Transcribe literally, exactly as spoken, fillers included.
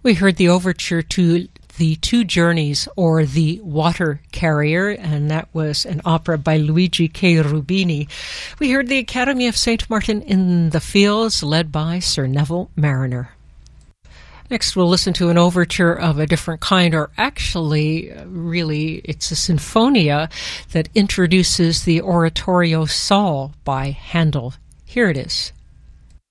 We heard the overture to The Two Journeys, or The Water Carrier, and that was an opera by Luigi Cherubini. We heard the Academy of Saint Martin in the Fields, led by Sir Neville Mariner. Next, we'll listen to an overture of a different kind, or actually, really, it's a sinfonia that introduces the oratorio Saul by Handel. Here it is.